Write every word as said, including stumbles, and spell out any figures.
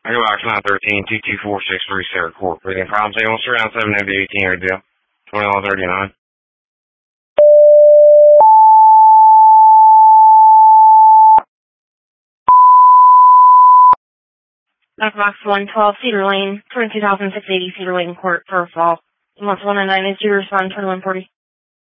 I go box nine thirteen two two four six three Sarah Court. Any problems? Anyone around seven M D eighteen or deal? twenty-one thirty-nine. Back box one twelve Cedar Lane, twenty-two thousand six hundred eighty Cedar Lane Court, First Fall. Month one oh nine is due to respond twenty-one forty.